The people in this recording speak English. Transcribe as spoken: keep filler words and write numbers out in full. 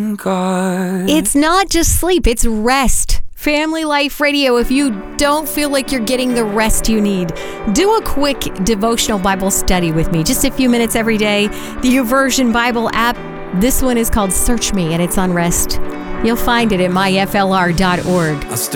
God. It's not just sleep, it's rest. Family Life Radio, if you don't feel like you're getting the rest you need, do a quick devotional Bible study with me. Just a few minutes every day. The YouVersion Bible app. This one is called Search Me, and it's on rest. You'll find it at my f l r dot org.